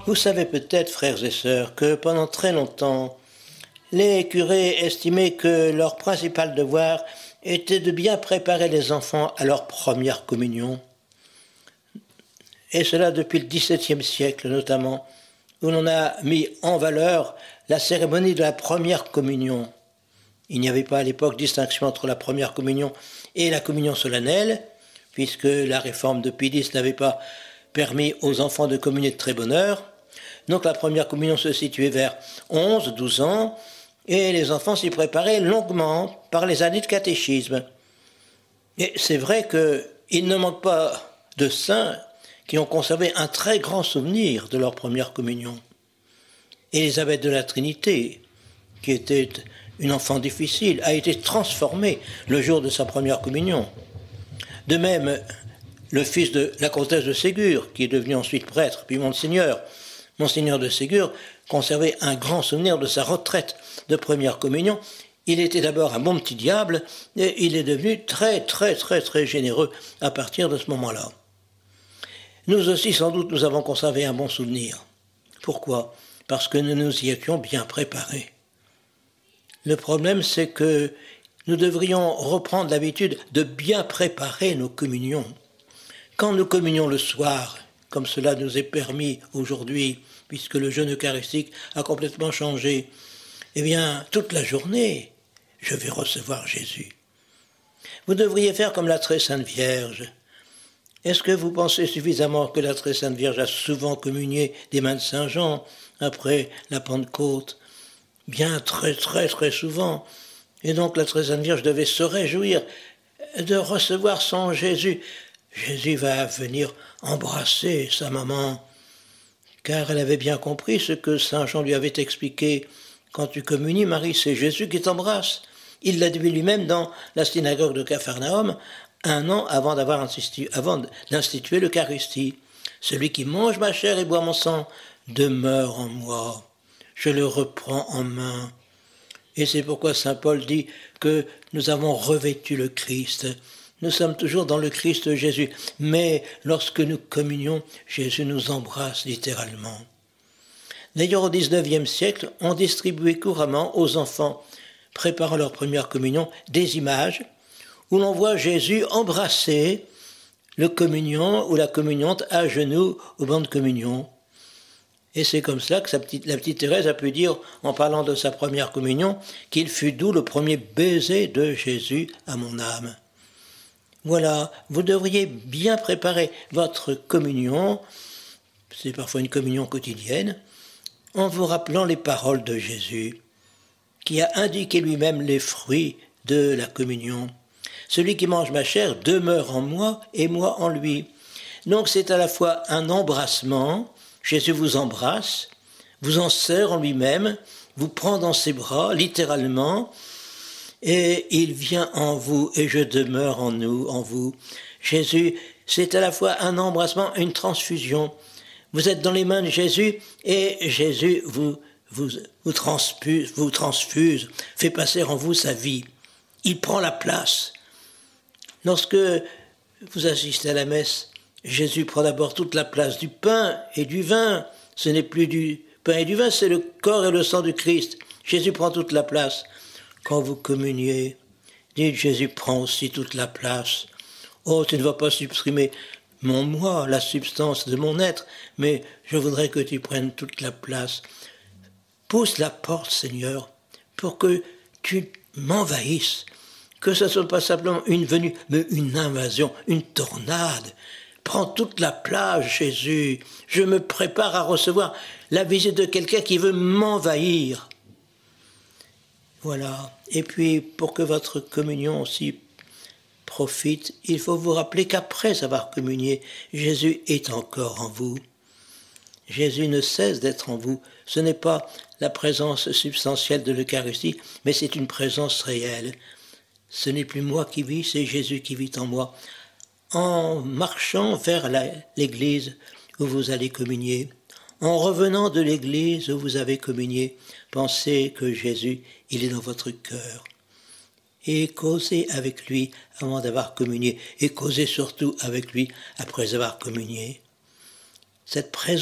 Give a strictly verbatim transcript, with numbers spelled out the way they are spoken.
Vous savez peut-être, frères et sœurs, que pendant très longtemps, les curés estimaient que leur principal devoir était de bien préparer les enfants à leur première communion. Et cela depuis le dix-septième siècle notamment, où l'on a mis en valeur la cérémonie de la première communion. Il n'y avait pas à l'époque distinction entre la première communion et la communion solennelle, puisque la réforme de Pie X n'avait pas permis aux enfants de communier de très bonne heure. Donc la première communion se situait vers onze, douze ans, et les enfants s'y préparaient longuement par les années de catéchisme. Et c'est vrai qu'il ne manque pas de saints qui ont conservé un très grand souvenir de leur première communion. Élisabeth de la Trinité, qui était une enfant difficile, a été transformée le jour de sa première communion. De même, le fils de la comtesse de Ségur, qui est devenu ensuite prêtre, puis Monseigneur, Monseigneur de Ségur, conservait un grand souvenir de sa retraite de première communion. Il était d'abord un bon petit diable, et il est devenu très, très, très, très généreux à partir de ce moment-là. Nous aussi, sans doute, nous avons conservé un bon souvenir. Pourquoi ? Parce que nous nous y étions bien préparés. Le problème, c'est que nous devrions reprendre l'habitude de bien préparer nos communions. Quand nous communions le soir, comme cela nous est permis aujourd'hui, puisque le jeûne eucharistique a complètement changé, eh bien, toute la journée, je vais recevoir Jésus. Vous devriez faire comme la très sainte Vierge. Est-ce que vous pensez suffisamment que la très sainte Vierge a souvent communié des mains de Saint Jean après la Pentecôte ? Bien très très très souvent. Et donc la très sainte Vierge devait se réjouir de recevoir son Jésus. Jésus va venir embrasser sa maman, car elle avait bien compris ce que Saint Jean lui avait expliqué. Quand tu communies, Marie, c'est Jésus qui t'embrasse. Il l'a dit lui-même dans la synagogue de Capharnaüm, un an avant, d'avoir institué, avant d'instituer l'Eucharistie. Celui qui mange ma chair et boit mon sang demeure en moi. Je le reprends en main. Et c'est pourquoi saint Paul dit que nous avons revêtu le Christ. Nous sommes toujours dans le Christ Jésus. Mais lorsque nous communions, Jésus nous embrasse littéralement. D'ailleurs, au dix-neuvième siècle, on distribuait couramment aux enfants préparant leur première communion des images où l'on voit Jésus embrasser le communion ou la communiante à genoux au banc de communion. Et c'est comme cela que sa petite, la petite Thérèse a pu dire, en parlant de sa première communion, qu'il fut doux le premier baiser de Jésus à mon âme. Voilà, vous devriez bien préparer votre communion, c'est parfois une communion quotidienne, en vous rappelant les paroles de Jésus, qui a indiqué lui-même les fruits de la communion. Celui qui mange ma chair demeure en moi et moi en lui. Donc c'est à la fois un embrassement. Jésus vous embrasse, vous en serre en lui-même, vous prend dans ses bras, littéralement, et il vient en vous et je demeure en nous, en vous. Jésus, c'est à la fois un embrassement et une transfusion. Vous êtes dans les mains de Jésus et Jésus vous, vous, vous, transpuse, vous transfuse, fait passer en vous sa vie. Il prend la place. Lorsque vous assistez à la messe, Jésus prend d'abord toute la place du pain et du vin. Ce n'est plus du pain et du vin, c'est le corps et le sang du Christ. Jésus prend toute la place. Quand vous communiez, dites Jésus prend aussi toute la place. Oh, tu ne vas pas supprimer mon moi, la substance de mon être, mais je voudrais que tu prennes toute la place. Pousse la porte, Seigneur, pour que tu m'envahisses, que ce ne soit pas simplement une venue, mais une invasion, une tornade. Prends toute la place, Jésus. Je me prépare à recevoir la visite de quelqu'un qui veut m'envahir. Voilà. Et puis, pour que votre communion aussi profite, il faut vous rappeler qu'après avoir communié, Jésus est encore en vous. Jésus ne cesse d'être en vous. Ce n'est pas la présence substantielle de l'Eucharistie, mais c'est une présence réelle. Ce n'est plus moi qui vis, c'est Jésus qui vit en moi. En marchant vers la, l'église où vous allez communier, en revenant de l'église où vous avez communié, pensez que Jésus, il est dans votre cœur. Et causez avec lui avant d'avoir communié, et causez surtout avec lui après avoir communié. Cette présence